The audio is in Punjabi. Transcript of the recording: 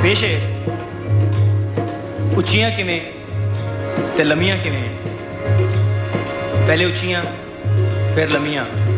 ਬੇਸ਼ੇ ਉੱਚੀਆਂ ਕਿਵੇਂ ਤੇ ਲੰਮੀਆਂ ਕਿਵੇਂ, ਪਹਿਲੇ ਉੱਚੀਆਂ ਫਿਰ ਲੰਮੀਆਂ।